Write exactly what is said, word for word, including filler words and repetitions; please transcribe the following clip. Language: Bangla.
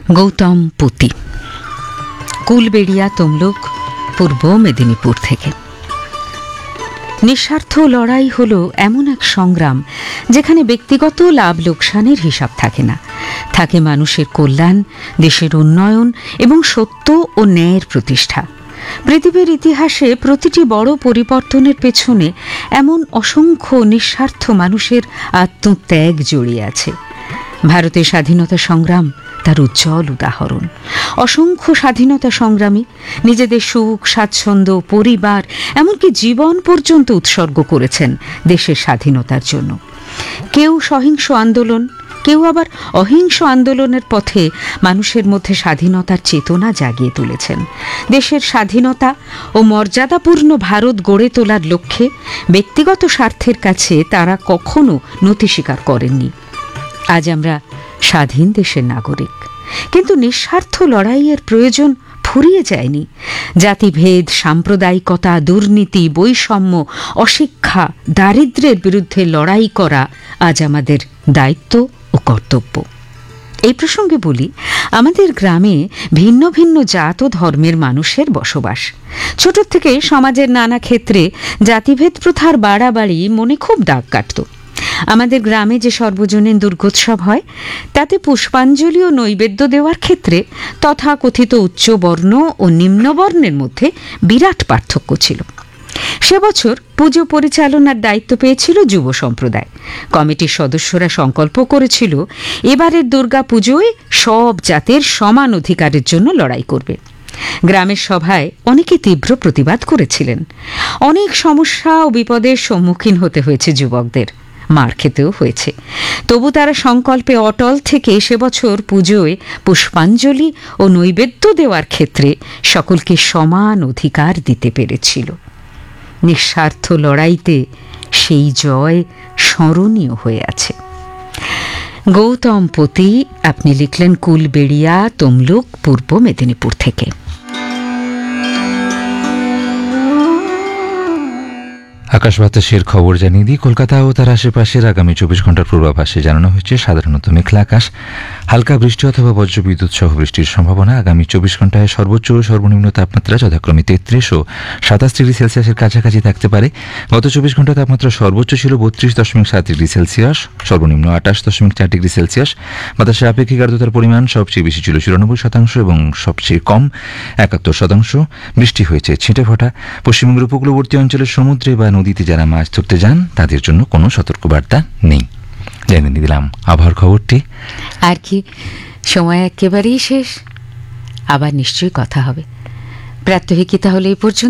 গৌতম পুতি, কুলবেড়িয়া তমলুক, পূর্ব মেদিনীপুর থেকে। নিঃস্বার্থ লড়াই হল এমন এক সংগ্রাম যেখানে ব্যক্তিগত লাভ লোকসানের হিসাব থাকে না, থাকে মানুষের কল্যাণ, দেশের উন্নয়ন এবং সত্য ও ন্যায়ের প্রতিষ্ঠা। পৃথিবীর ইতিহাসে প্রতিটি বড় পরিবর্তনের পেছনে এমন অসংখ্য নিঃস্বার্থ মানুষের আত্মত্যাগ জড়িয়ে আছে। ভারতের স্বাধীনতা সংগ্রাম তার উজ্জ্বল উদাহরণ। অসংখ্য স্বাধীনতা সংগ্রামী নিজেদের সুখ, স্বাচ্ছন্দ্য, পরিবার, এমনকি জীবন পর্যন্ত উৎসর্গ করেছেন দেশের স্বাধীনতার জন্য। কেউ সহিংস আন্দোলন, কেউ আবার অহিংস আন্দোলনের পথে মানুষের মধ্যে স্বাধীনতার চেতনা জাগিয়ে তুলেছেন। দেশের স্বাধীনতা ও মর্যাদাপূর্ণ ভারত গড়ে তোলার লক্ষ্যে ব্যক্তিগত স্বার্থের কাছে তারা কখনো নতি স্বীকার করেননি। আজ আমরা স্বাধীন দেশের নাগরিক, কিন্তু নিঃস্বার্থ লড়াইয়ের প্রয়োজন ফুরিয়ে যায়নি। জাতিভেদ, সাম্প্রদায়িকতা, দুর্নীতি, বৈষম্য, অশিক্ষা, দারিদ্র্যের বিরুদ্ধে লড়াই করা আজ আমাদের দায়িত্ব ও কর্তব্য। এই প্রসঙ্গে বলি, আমাদের গ্রামে ভিন্ন ভিন্ন জাত ও ধর্মের মানুষের বসবাস। ছোট থেকে সমাজের নানা ক্ষেত্রে জাতিভেদ প্রথার বাড়াবাড়ি মনে খুব দাগ কাটত। আমাদের গ্রামে যে সর্বজনীন দুর্গোৎসব হয়, তাতে পুষ্পাঞ্জলি ও নৈবেদ্য দেওয়ার ক্ষেত্রে তথাকথিত উচ্চবর্ণ ও নিম্নবর্ণের মধ্যে বিরাট পার্থক্য ছিল। সে বছর পুজো পরিচালনার দায়িত্ব পেয়েছিল যুব সম্প্রদায়। কমিটির সদস্যরা সংকল্প করেছিল এবারের দুর্গা পুজোয় সব জাতের সমান অধিকারের জন্য লড়াই করবে। গ্রামের সভায় অনেকে তীব্র প্রতিবাদ করেছিলেন। অনেক সমস্যা ও বিপদের সম্মুখীন হতে হয়েছে যুবকদের, মার খেতেও হয়েছে। তবু তারা সংকল্পে অটল থেকে সে বছর পুজোয় পুষ্পাঞ্জলি ও নৈবেদ্য দেওয়ার ক্ষেত্রে সকলকে সমান অধিকার দিতে পেরেছিল। নিঃস্বার্থ লড়াইতে সেই জয় স্মরণীয় হয়ে আছে। গৌতম পুতি, আপনি লিখলেন কুলবেড়িয়া তমলুক, পূর্ব মেদিনীপুর থেকে। আকাশ বাতাসের খবর জানিয়ে দিই। কলকাতা ও তার আশেপাশের আগামী চব্বিশ ঘন্টার পূর্বাভাসে জানানো হয়েছে সাধারণত মেঘলা আকাশ, হালকা বৃষ্টি অথবা বজ্রবিদ্যুৎ সহ বৃষ্টির সম্ভাবনা। আগামী চব্বিশ ঘন্টায় সর্বোচ্চ ও সর্বনিম্ন তাপমাত্রা যথাক্রমে তেত্রিশ ও সাতাশ ডিগ্রি সেলসিয়াসের কাছাকাছি থাকতে পারে। গত চব্বিশ ঘন্টা তাপমাত্রা সর্বোচ্চ ছিল বত্রিশ দশমিক সাত ডিগ্রি সেলসিয়াস, সর্বনিম্ন আটাশ দশমিক চার ডিগ্রি সেলসিয়াস। বাতাসের আপেক্ষিক আর্দ্রতার পরিমাণ সবচেয়ে বেশি ছিল চুরানব্বই শতাংশ এবং সবচেয়ে কম একাত্তর শতাংশ। বৃষ্টি হয়েছে ছিটে ফোঁটা। পশ্চিমবঙ্গের উপকূলবর্তী অঞ্চলের সমুদ্রে বা নদীতে যারা মাছ ধরতে যান তাদের জন্য কোনো সতর্কবার্তা নেই। জানিয়ে দিলাম আবহাওয়ার খবরটি। আর কি, সময় একেবারেই শেষ, আবার নিশ্চয়ই কথা হবে। প্রাত্যহিকী তাহলে এই পর্যন্ত।